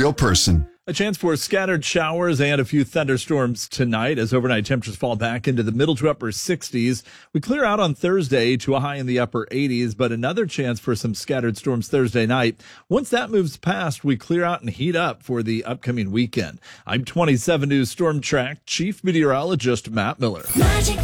real person. A chance for scattered showers and a few thunderstorms tonight as overnight temperatures fall back into the middle to upper 60s. We clear out on Thursday to a high in the upper 80s, but another chance for some scattered storms Thursday night. Once that moves past, we clear out and heat up for the upcoming weekend. I'm 27 News Storm Track Chief Meteorologist Matt Miller.